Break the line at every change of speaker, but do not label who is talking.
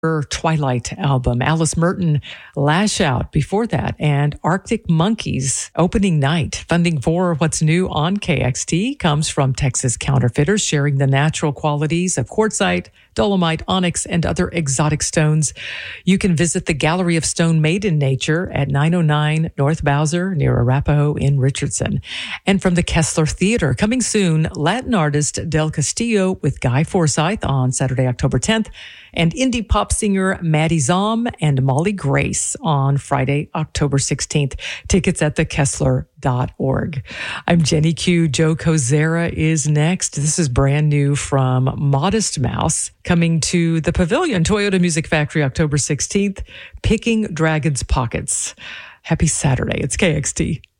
her Twilight album. Alice Merton, Lash Out before that, and Arctic Monkeys, Opening Night. Funding for What's New on KXT comes from Texas Counterfeiters, sharing the natural qualities of quartzite, dolomite, onyx, and other exotic stones. You can visit the Gallery of Stone Made in Nature at 909 North Bowser near Arapahoe in Richardson. And from the Kessler Theater, coming soon, Latin artist Del Castillo with Guy Forsyth on Saturday, October 10th, and indie pop singer Maddie Zom and Molly Grace on Friday, October 16th. Tickets at thekessler.org. I'm Jenny Q. Joe Kozera is next. This is brand new from Modest Mouse, coming to the Pavilion Toyota Music Factory October 16th, Picking Dragon's Pockets. Happy Saturday. It's KXT.